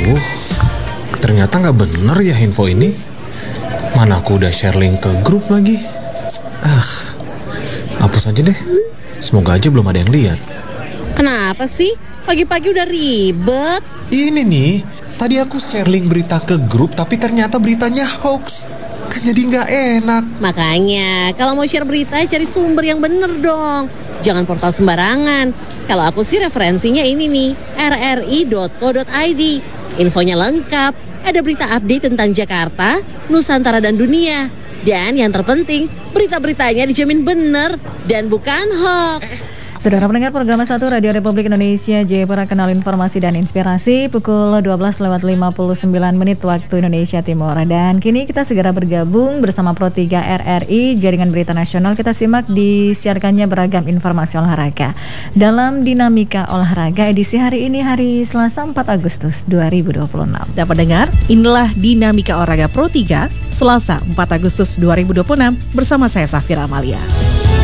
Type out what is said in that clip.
Aduh, ternyata nggak bener ya info ini. Mana aku udah share link ke grup lagi. Hapus aja deh. Semoga aja belum ada yang lihat. Kenapa sih? Pagi-pagi udah ribet. Ini nih, tadi aku share link berita ke grup tapi ternyata beritanya hoax. Kan jadi nggak enak. Makanya, kalau mau share berita cari sumber yang bener dong. Jangan portal sembarangan. Kalau aku sih referensinya ini nih, rri.co.id. Infonya lengkap, ada berita update tentang Jakarta, Nusantara dan dunia. Dan yang terpenting, berita-beritanya dijamin bener dan bukan hoax. Saudara pendengar program 1 Radio Republik Indonesia Jayapura, Kenal Informasi dan Inspirasi, pukul 12:59 waktu Indonesia Timur. Dan kini kita segera bergabung bersama Pro 3 RRI, Jaringan Berita Nasional. Kita simak disiarkannya beragam informasi olahraga dalam Dinamika Olahraga edisi hari ini, hari Selasa 4 Agustus 2026. Dapat dengar, inilah Dinamika Olahraga Pro 3 Selasa 4 Agustus 2026 bersama saya Safira Amalia.